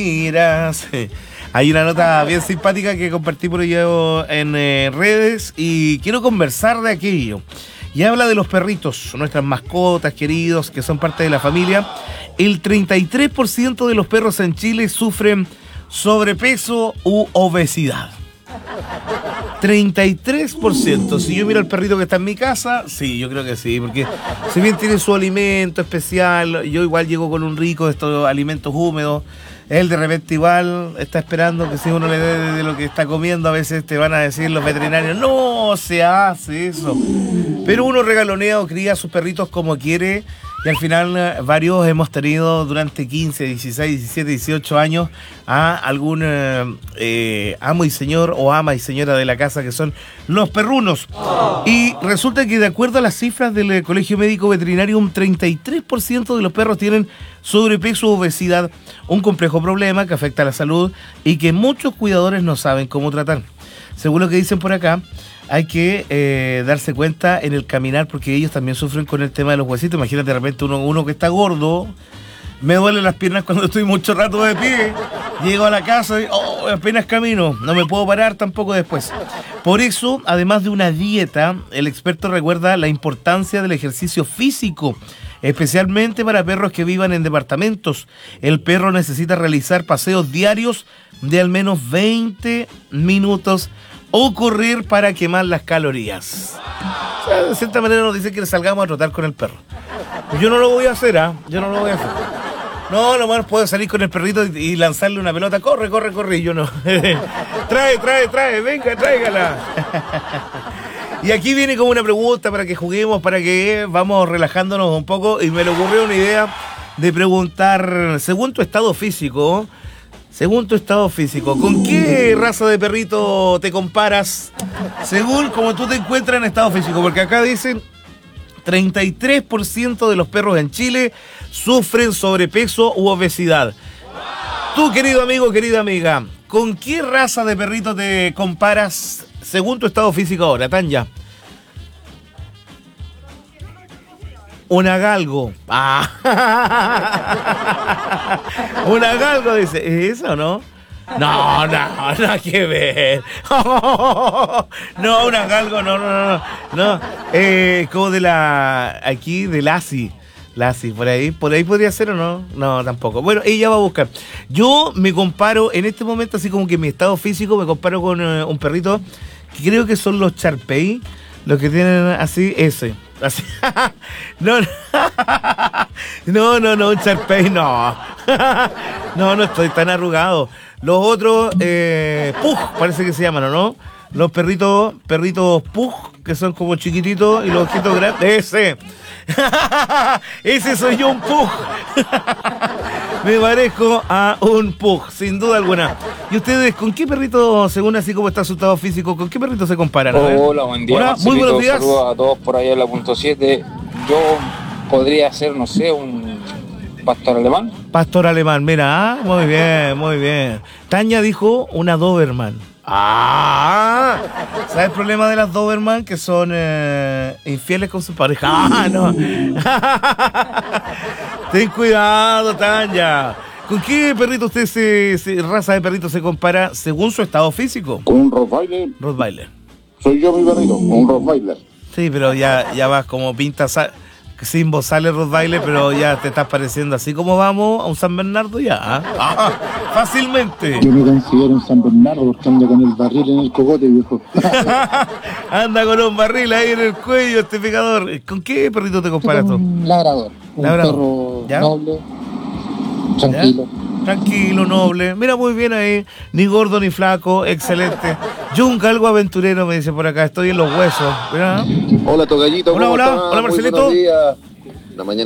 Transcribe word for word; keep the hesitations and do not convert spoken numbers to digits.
Mira, sí. Hay una nota bien simpática que compartí por ello en eh, redes y quiero conversar de aquello. Y habla de los perritos, nuestras mascotas queridos que son parte de la familia. El treinta y tres por ciento de los perros en Chile sufren sobrepeso u obesidad. treinta y tres por ciento. Si yo miro al perrito que está en mi casa, sí, yo creo que sí, porque si bien tiene su alimento especial, yo igual llego con un rico de estos alimentos húmedos. Él de repente igual está esperando que si uno le dé de lo que está comiendo, a veces te van a decir los veterinarios, no se hace eso. Pero uno regalonea o cría a sus perritos como quiere y al final varios hemos tenido durante quince, dieciséis, diecisiete, dieciocho años a algún eh, eh, amo y señor o ama y señora de la casa que son los perrunos. Y resulta que de acuerdo a las cifras del Colegio Médico Veterinario, un treinta y tres por ciento de los perros tienen sobrepeso u obesidad, un complejo problema que afecta a la salud y que muchos cuidadores no saben cómo tratar. Según lo que dicen por acá, hay que eh, darse cuenta en el caminar porque ellos también sufren con el tema de los huesitos. Imagínate de repente uno, uno que está gordo, me duelen las piernas cuando estoy mucho rato de pie, llego a la casa y oh, apenas camino, no me puedo parar tampoco después. Por eso, además de una dieta, el experto recuerda la importancia del ejercicio físico, especialmente para perros que vivan en departamentos. El perro necesita realizar paseos diarios de al menos veinte minutos o correr para quemar las calorías. O sea, de cierta manera nos dicen que salgamos a trotar con el perro. Yo no lo voy a hacer, ¿ah? ¿eh? Yo no lo voy a hacer. No, nomás puedo salir con el perrito y, y lanzarle una pelota. Corre, corre, corre. Y yo no. Trae, trae, trae. Venga, tráigala. Y aquí viene como una pregunta para que juguemos, para que vamos relajándonos un poco. Y me le ocurrió una idea de preguntar, según tu estado físico, según tu estado físico, ¿con qué raza de perrito te comparas según como tú te encuentras en estado físico? Porque acá dicen treinta y tres por ciento de los perros en Chile sufren sobrepeso u obesidad. Tú, querido amigo, querida amiga, ¿con qué raza de perrito te comparas según tu estado físico ahora, Tanya? Una galgo. Ah. Una galgo, dice. ¿Es eso o no? No, no, nada que ver. No, una galgo, no, no, no. No, eh, como de la. Aquí, de Lassie. Lassie, por ahí, por ahí podría ser o no. No, tampoco. Bueno, ella va a buscar. Yo me comparo en este momento, así como que en mi estado físico, me comparo con uh, un perrito que creo que son los Shar-Pei, los que tienen así, ese. Así. No, no, no, no, un Shar-Pei, no. No, no estoy tan arrugado. Los otros, eh, Pug, parece que se llaman, ¿o no? Los perritos, perritos Pug, que son como chiquititos, y los ojitos grandes. Ese. Ese soy yo, un Pug. Me parezco a un Pug, sin duda alguna. ¿Y ustedes con qué perrito, según así como está su estado físico, con qué perrito se comparan? Hola, buen día. Hola, muy buenos días. Saludos a todos por allá en la punto siete. Yo podría ser, no sé, un pastor alemán. Pastor alemán, mira, ah, muy bien, muy bien. Tanya dijo una Doberman. Ah, ¿sabes el problema de las Doberman? Que son eh, infieles con su pareja. Ah, no. Ten cuidado, Tanya. ¿Con qué perrito usted, se, se, raza de perrito se compara según su estado físico? Con un Rottweiler. Rottweiler. Soy yo mi perrito, un Rottweiler. Sí, pero ya, ya vas como pinta, sin voz sale Rottweiler, pero ya te estás pareciendo así como vamos a un San Bernardo ya. ¿Ah? Ah, fácilmente. Yo me considero un San Bernardo porque ando con el barril en el cogote, viejo. Anda con un barril ahí en el cuello, este pecador. ¿Con qué perrito te comparas tú? Un labrador. Un labrador. Perro ¿Ya? noble, tranquilo. ¿Ya? Tranquilo, noble. Mira, muy bien ahí. Ni gordo ni flaco. Excelente. Yo un galgo aventurero, me dice por acá. Estoy en los huesos. Mira. Hola, Tocayito. Hola, ¿cómo hola. estás? Hola, Muy Marcelito. buenos días. La mañana